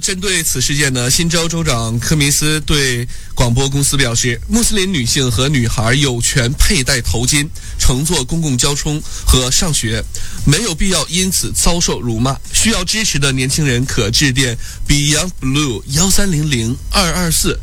针对此事件呢，新州州长科明斯对广播公司表示，穆斯林女性和女孩有权佩戴头巾、乘坐公共交通和上学，没有必要因此遭受辱骂。需要支持的年轻人可致电 Beyond Blue 1300 224